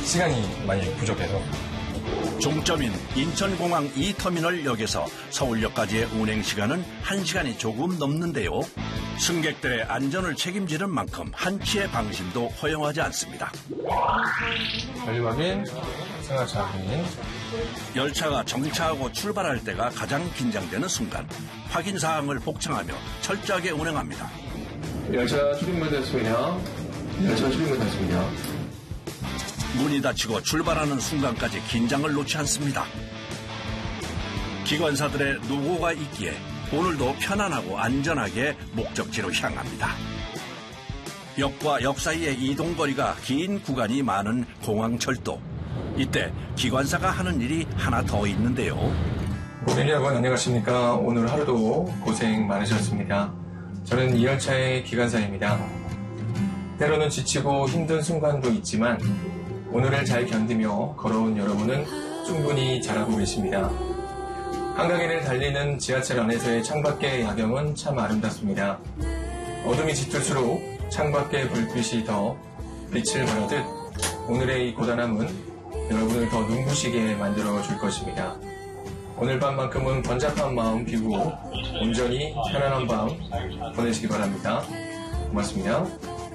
시간이 많이 부족해서. 종점인 인천공항 2터미널역에서 서울역까지의 운행 시간은 1시간이 조금 넘는데요. 승객들의 안전을 책임지는 만큼 한치의 방심도 허용하지 않습니다. 전류 확인, 승하차 확인. 열차가 정차하고 출발할 때가 가장 긴장되는 순간, 확인 사항을 복창하며 철저하게 운행합니다. 열차 출입문 됐습니다. 열차 출입문 됐습니다. 문이 닫히고 출발하는 순간까지 긴장을 놓지 않습니다. 기관사들의 노고가 있기에 오늘도 편안하고 안전하게 목적지로 향합니다. 역과 역 사이의 이동거리가 긴 구간이 많은 공항철도. 이때 기관사가 하는 일이 하나 더 있는데요. 매니저 여러분 안녕하십니까. 오늘 하루도 고생 많으셨습니다. 저는 이 열차의 기관사입니다. 때로는 지치고 힘든 순간도 있지만 오늘을 잘 견디며 걸어온 여러분은 충분히 잘하고 계십니다. 한강길을 달리는 지하철 안에서의 창밖의 야경은 참 아름답습니다. 어둠이 짙을수록 창밖의 불빛이 더 빛을 발하듯 오늘의 이 고단함은 여러분을 더 눈부시게 만들어줄 것입니다. 오늘 밤만큼은 번잡한 마음 비우고 온전히 편안한 밤 보내시기 바랍니다. 고맙습니다.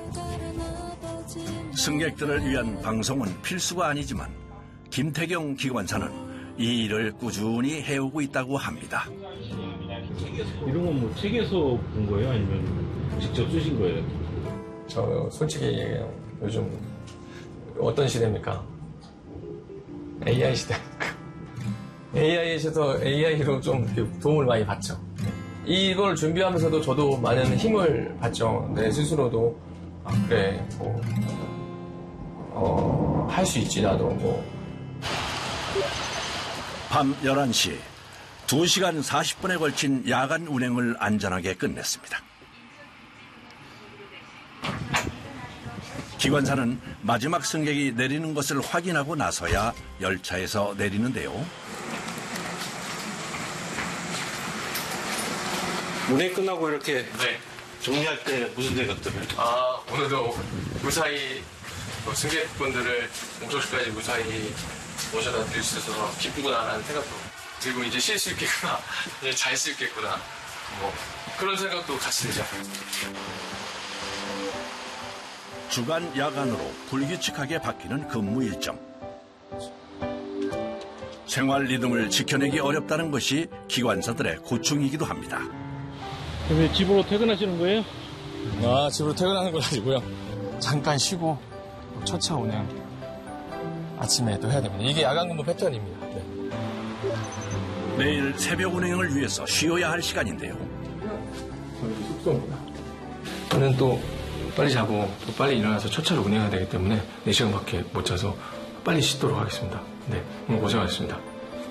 승객들을 위한 방송은 필수가 아니지만 김태경 기관사는 이 일을 꾸준히 해오고 있다고 합니다. 이런 건 뭐 책에서 본 거예요? 아니면 직접 쓰신 거예요? 저 솔직히 얘기해요. 요즘 어떤 시대입니까? AI 시대입니까? AI에서 AI로 좀 도움을 많이 받죠. 이걸 준비하면서도 저도 많은 힘을 받죠. 내 스스로도 그래 할 수 있지 나도 밤 11시 2시간 40분에 걸친 야간 운행을 안전하게 끝냈습니다. 기관사는 마지막 승객이 내리는 것을 확인하고 나서야 열차에서 내리는데요. 운행 끝나고 이렇게 정리할 때 무슨 생각들을? 오늘도 무사히 승객분들을 목적지까지 무사히 모셔다 드릴 수 있어서 기쁘구나라는 생각도 그리고 이제 쉴 수 있겠구나 이제 잘 수 있겠구나 그런 생각도 같이 들죠. 주간 야간으로 불규칙하게 바뀌는 근무 일정. 생활 리듬을 지켜내기 어렵다는 것이 기관사들의 고충이기도 합니다. 그럼 집으로 퇴근하시는 거예요? 집으로 퇴근하는 건 아니고요. 잠깐 쉬고 첫 차 운행 아침에 또 해야 됩니다. 이게 야간 근무 패턴입니다. 내일 새벽 운행을 위해서 쉬어야 할 시간인데요. 저희 숙소입니다. 저는 또 빨리 자고 또 빨리 일어나서 첫 차를 운행해야 되기 때문에 4시간밖에 못 자서 빨리 씻도록 하겠습니다. 네, 오늘 고생하셨습니다.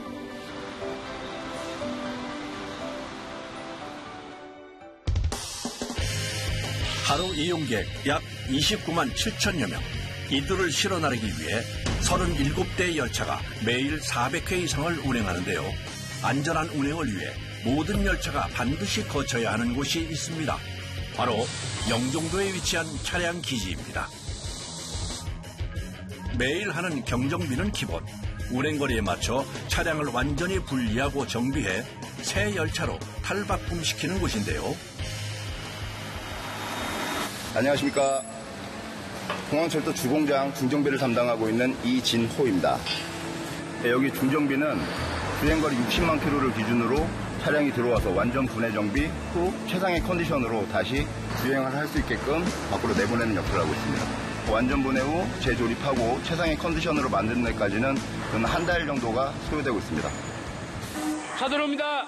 하루 이용객 약 29만 7천여 명. 이들을 실어 나르기 위해 37대의 열차가 매일 400회 이상을 운행하는데요. 안전한 운행을 위해 모든 열차가 반드시 거쳐야 하는 곳이 있습니다. 바로 영종도에 위치한 차량 기지입니다. 매일 하는 경정비는 기본. 운행거리에 맞춰 차량을 완전히 분리하고 정비해 새 열차로 탈바꿈시키는 곳인데요. 안녕하십니까. 공항철도 주공장 중정비를 담당하고 있는 이진호입니다. 여기 중정비는 주행거리 60만 킬로를 기준으로 차량이 들어와서 완전 분해 정비 후 최상의 컨디션으로 다시 주행을 할 수 있게끔 밖으로 내보내는 역할을 하고 있습니다. 완전 분해 후 재조립하고 최상의 컨디션으로 만드는 데까지는 한 달 정도가 소요되고 있습니다. 차 들어옵니다.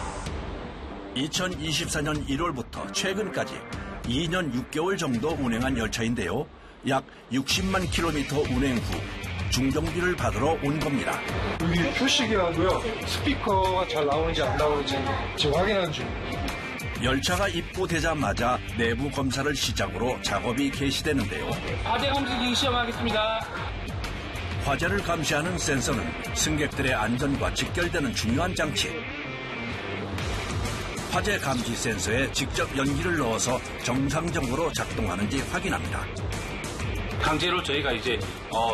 2024년 1월부터 최근까지 2년 6개월 정도 운행한 열차인데요. 약 60만 킬로미터 운행 후 중정비를 받으러 온 겁니다. 여기 표식이라고요. 스피커가 잘 나오는지 안 나오는지 지금 확인하는 중. 열차가 입고되자마자 내부 검사를 시작으로 작업이 개시되는데요. 화재 감지기 시험하겠습니다. 화재를 감시하는 센서는 승객들의 안전과 직결되는 중요한 장치. 화재 감지 센서에 직접 연기를 넣어서 정상적으로 작동하는지 확인합니다. 강제로 저희가 이제